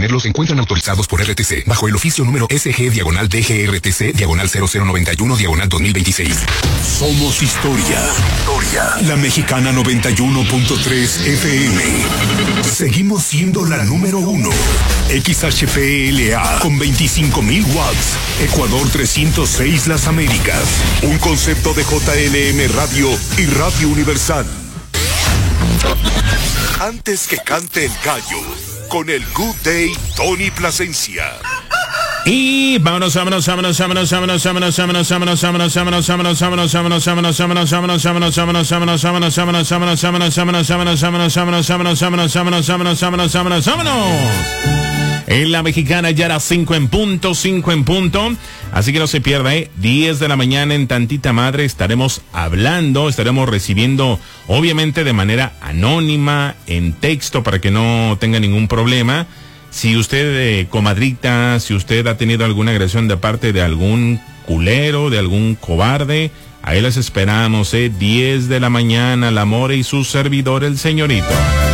se encuentran autorizados por RTC bajo el oficio número SG/DGRTC/0091/2026. Somos historia. La Mexicana 91.3 FM. Seguimos siendo la número 1. XHPLA con 25,000 watts. Ecuador 306 Las Américas. Un concepto de JLM Radio y Radio Universal. Antes que cante el gallo, con el Good Day Tony Plasencia. Y vámonos. En la Mexicana ya era 5 en punto. Así que no se pierda, 10 de la mañana en Tantita Madre estaremos recibiendo, obviamente de manera anónima, en texto, para que no tenga ningún problema. Si usted, comadrita, si usted ha tenido alguna agresión de parte de algún culero, de algún cobarde, ahí las esperamos, 10 de la mañana, la More y su servidor, el señorito.